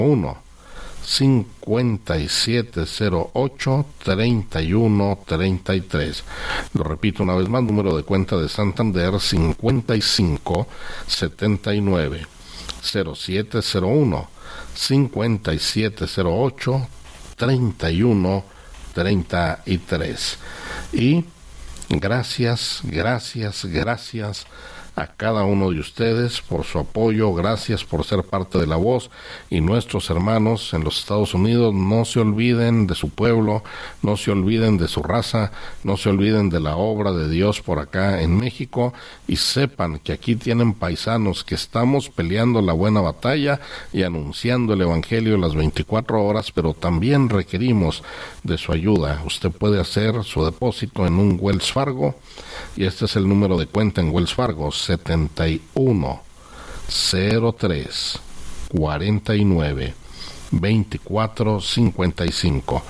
5708-3133. Lo repito una vez más, número de cuenta de Santander 5579-0701-5708-3133. Y gracias a cada uno de ustedes por su apoyo, gracias por ser parte de La Voz, y nuestros hermanos en los Estados Unidos, no se olviden de su pueblo, no se olviden de su raza, no se olviden de la obra de Dios por acá en México, y sepan que aquí tienen paisanos que estamos peleando la buena batalla y anunciando el Evangelio las 24 horas, pero también requerimos de su ayuda. Usted puede hacer su depósito en un Wells Fargo, y este es el número de cuenta en Wells Fargo: 7103-49-2455,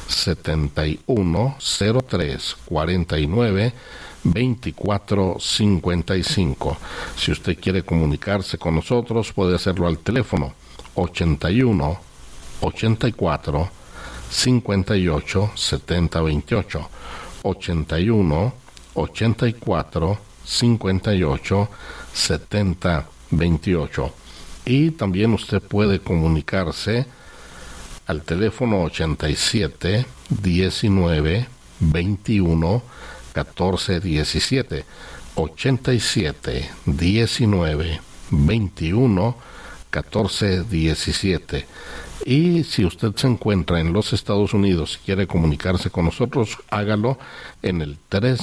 7103-49-2455. Si usted quiere comunicarse con nosotros, puede hacerlo al teléfono 81 84 58 70 28, 81 84 58 70 28. Y también usted puede comunicarse al teléfono 87 19 21 14 17, 87 19 21 14 17. Y si usted se encuentra en los Estados Unidos y quiere comunicarse con nosotros, hágalo en el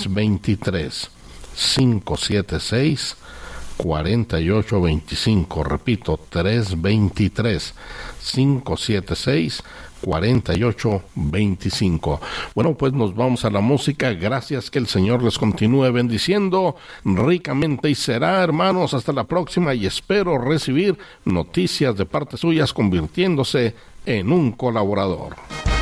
323-576-4825. Repito, 323-576-4825. Bueno, pues nos vamos a la música. Gracias, que el Señor les continúe bendiciendo ricamente, y será, hermanos, hasta la próxima, y espero recibir noticias de parte suyas convirtiéndose en un colaborador.